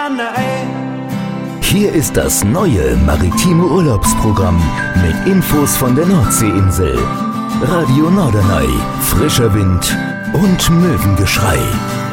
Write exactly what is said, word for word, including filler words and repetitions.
Hier ist das neue maritime Urlaubsprogramm mit Infos von der Nordseeinsel. Radio Norderney, frischer Wind und Möwengeschrei.